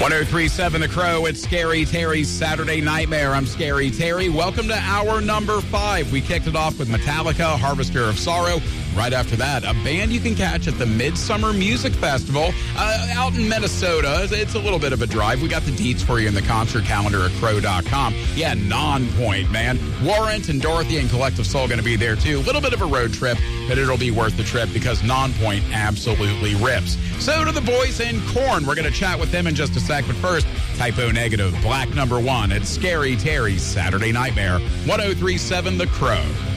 1037 The Crow, it's Scary Terry's Saturday Nightmare. I'm Scary Terry. Welcome to hour number 5. We kicked it off with Metallica, Harvester of Sorrow. Right after that, a band you can catch at the Midsummer Music Festival out in Minnesota. It's a little bit of a drive. We got the deets for you in the concert calendar at crow.com. Yeah, Non-Point, man. Warrant and Dorothy and Collective Soul going to be there, too. A little bit of a road trip, but it'll be worth the trip because Non-Point absolutely rips. So do the boys in Korn. We're going to chat with them in just a sec, but first, Typo Negative, Black Number 1. It's Scary Terry's Saturday Nightmare. 1037 The Crow.